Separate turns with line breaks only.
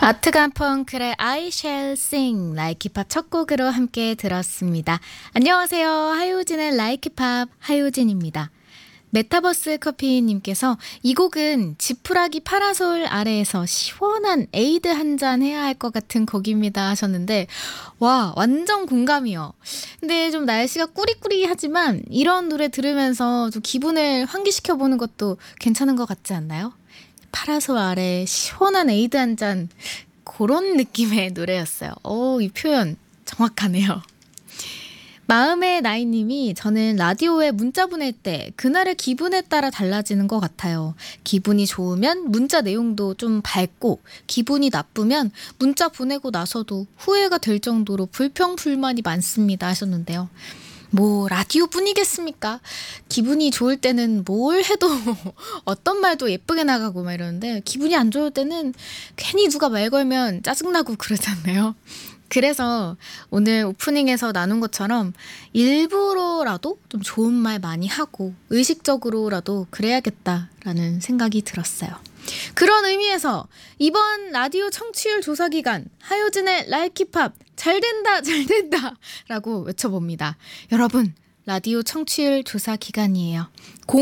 아트간 펑클의 I Shall Sing 라이키팝 첫 곡으로 함께 들었습니다. 안녕하세요. 하효진의 라이키팝 하효진입니다. 메타버스 커피님께서 이 곡은 지푸라기 파라솔 아래에서 시원한 에이드 한 잔 해야 할 것 같은 곡입니다 하셨는데 와 완전 공감이요. 근데 좀 날씨가 꾸리꾸리하지만 이런 노래 들으면서 좀 기분을 환기시켜보는 것도 괜찮은 것 같지 않나요? 파라솔 아래 시원한 에이드 한 잔 그런 느낌의 노래였어요. 이 표현 정확하네요. 마음의 나이님이 저는 라디오에 문자 보낼 때 그날의 기분에 따라 달라지는 것 같아요. 기분이 좋으면 문자 내용도 좀 밝고 기분이 나쁘면 문자 보내고 나서도 후회가 될 정도로 불평불만이 많습니다 하셨는데요. 뭐 라디오뿐이겠습니까? 기분이 좋을 때는 뭘 해도 어떤 말도 예쁘게 나가고 막 이러는데 기분이 안 좋을 때는 괜히 누가 말 걸면 짜증나고 그러잖아요. 그래서 오늘 오프닝에서 나눈 것처럼 일부러라도 좀 좋은 말 많이 하고 의식적으로라도 그래야겠다라는 생각이 들었어요. 그런 의미에서 이번 라디오 청취율 조사 기간 하효진의 라이키팝 잘된다 잘된다 라고 외쳐봅니다. 여러분 라디오 청취율 조사 기간이에요.